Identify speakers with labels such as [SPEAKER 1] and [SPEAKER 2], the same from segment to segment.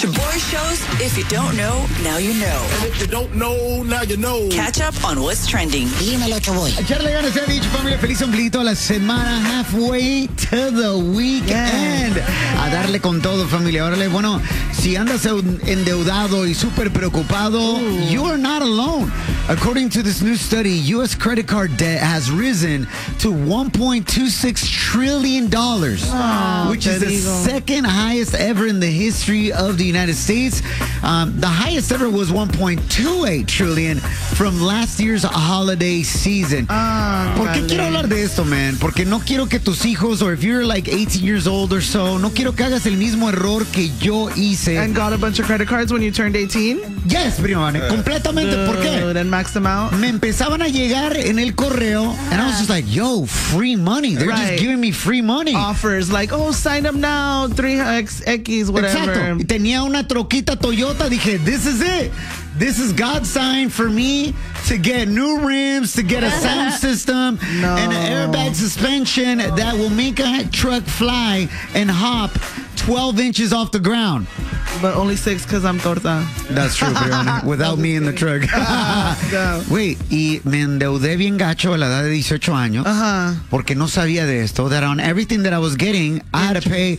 [SPEAKER 1] Shaboy shows, if you don't know, now you know.
[SPEAKER 2] And if you don't know, now you know.
[SPEAKER 1] Catch up on what's trending.
[SPEAKER 3] Dímelo, Chaboy.
[SPEAKER 4] Echarle ganas, se ha dicho, familia. Feliz ombliguito a la semana. Halfway to the weekend. A darle con todo, familia. Órale, bueno, si andas endeudado y súper preocupado, you are not alone. According to this new study, U.S. credit card debt has risen to $1.26 trillion, which is the second highest ever in the history of the United States. The highest ever was $1.28 trillion from last year's holiday season. ¿Por qué quiero hablar de esto, man? Porque no quiero que tus hijos, or if you're like 18 years old or so, no quiero que hagas el mismo error que yo hice.
[SPEAKER 5] And got a bunch of credit cards when you turned 18?
[SPEAKER 4] Yes, primo, completamente. ¿Por qué?
[SPEAKER 5] And maxed them out?
[SPEAKER 4] Me empezaban a llegar en el correo, and I was just like, yo, free money. They're just giving me free money.
[SPEAKER 5] Offers like, oh, sign up now, 3X, whatever.
[SPEAKER 4] Exacto. Y tenía una troquita Toyota. Dije, this is it. This is God's sign for me to get new rims, to get a sound system, and an airbag suspension that will make a truck fly and hop 12 inches off the ground.
[SPEAKER 5] But only 6 because I'm torta.
[SPEAKER 4] That's true, Brianna. Without me in the truck. Wait, y me endeudé bien gacho a la edad de 18 años porque no sabía de esto. That on everything that I was getting, I had to pay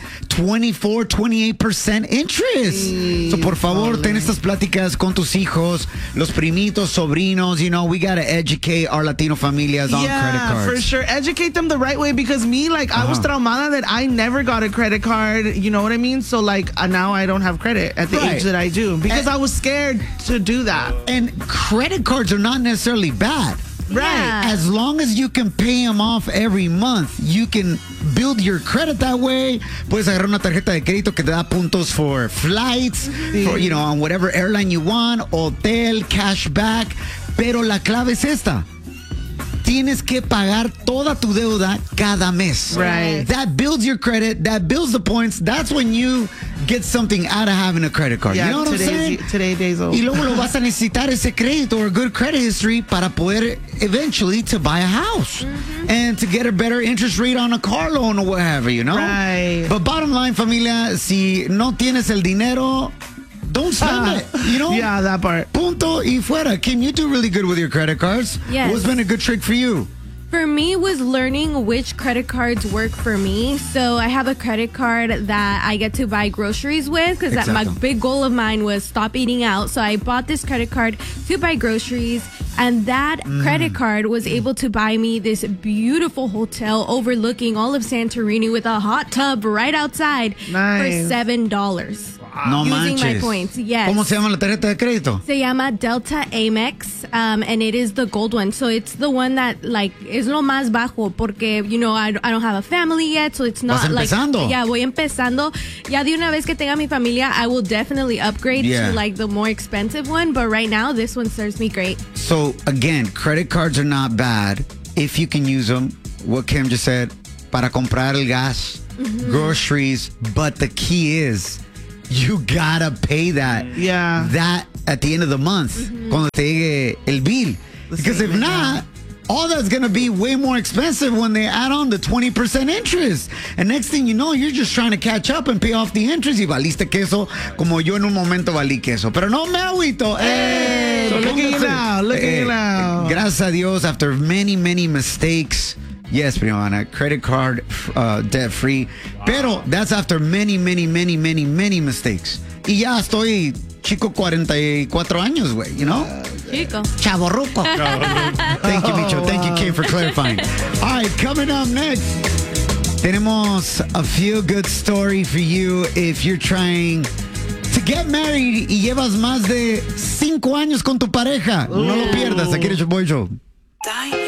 [SPEAKER 4] 28% interest. So, por favor, ten estas pláticas con tus hijos, los primitos, sobrinos. You know, we got to educate our Latino familias on credit cards.
[SPEAKER 5] For sure. Educate them the right way because me, like, I was traumada that I never got a credit card. You know what I mean? So, like, now I don't have credit at the age that I do because I was scared to do that.
[SPEAKER 4] And credit cards are not necessarily bad.
[SPEAKER 5] Right.
[SPEAKER 4] As long as you can pay them off every month, you can build your credit that way. Puedes agarrar una tarjeta de crédito que te da puntos for flights, for, you know, on whatever airline you want, hotel, cash back. Pero la clave es esta. Tienes que pagar toda tu deuda cada mes.
[SPEAKER 5] Right.
[SPEAKER 4] That builds your credit. That builds the points. That's when you get something out of having a credit card.
[SPEAKER 5] Yeah,
[SPEAKER 4] you know what I'm saying?
[SPEAKER 5] Today's days old.
[SPEAKER 4] Y luego lo vas a necesitar ese crédito or good credit history para poder eventually to buy a house and to get a better interest rate on a car loan or whatever, you know?
[SPEAKER 5] Right.
[SPEAKER 4] But bottom line, familia, si no tienes el dinero, don't spend it, you know?
[SPEAKER 5] Yeah, that part.
[SPEAKER 4] Punto y fuera. Kim, you do really good with your credit cards.
[SPEAKER 6] Yes.
[SPEAKER 4] What's been a good trick for you?
[SPEAKER 6] For me was learning which credit cards work for me. So I have a credit card that I get to buy groceries with because my big goal of mine was stop eating out. So I bought this credit card to buy groceries. And that credit card was able to buy me this beautiful hotel overlooking all of Santorini with a hot tub right outside for $7.
[SPEAKER 4] No
[SPEAKER 6] using
[SPEAKER 4] manches.
[SPEAKER 6] my points, yes.
[SPEAKER 4] ¿Cómo se llama la tarjeta de crédito?
[SPEAKER 6] Se llama Delta Amex, and it is the gold one. So it's the one that, like, es lo más bajo porque, you know, I don't have a family yet, so it's not
[SPEAKER 4] ¿Vas
[SPEAKER 6] like...
[SPEAKER 4] empezando?
[SPEAKER 6] Yeah, voy empezando. Ya de una vez que tenga mi familia, I will definitely upgrade to, like, the more expensive one. But right now, this one serves me great.
[SPEAKER 4] So, again, credit cards are not bad if you can use them. What Kim just said, para comprar el gas, groceries. But the key is... you gotta pay that at the end of the month cuando te llegue el bill. Because if not, all that's gonna be way more expensive when they add on the 20% interest. And next thing you know, you're just trying to catch up and pay off the interest y valiste queso como yo en un momento valí queso. Pero no me agüito.
[SPEAKER 5] So look at you now. Look at you now.
[SPEAKER 4] Gracias a Dios, after many, many mistakes, yes, Prima, credit card debt free. Pero that's after many, many, many, many, many mistakes. Y ya estoy chico 44 años, güey, you know?
[SPEAKER 6] Chico.
[SPEAKER 4] Chavorruco. Thank you, Micho. Thank you, Kim, for clarifying. All right, coming up next, tenemos a feel-good story for you if you're trying to get married y llevas más de 5 años con tu pareja. No lo pierdas. Aquí en el Shaboy Show.